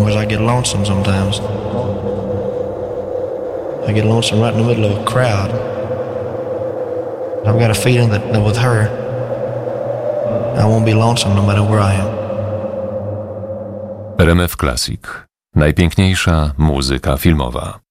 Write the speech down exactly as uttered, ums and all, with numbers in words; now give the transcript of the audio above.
song is I get lonesome sometimes. I get lonesome right in the middle of a crowd. I've got a feeling that, that with her, I won't be lonesome no matter where I am. R M F Classic. Najpiękniejsza muzyka filmowa.